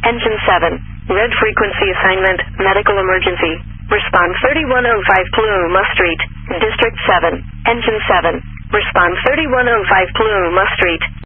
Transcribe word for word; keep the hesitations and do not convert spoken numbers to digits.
Engine seven. Red frequency assignment, medical emergency. Respond thirty-one oh five Paluma Street, District seven. Engine seven. Respond thirty-one oh five Paluma Street,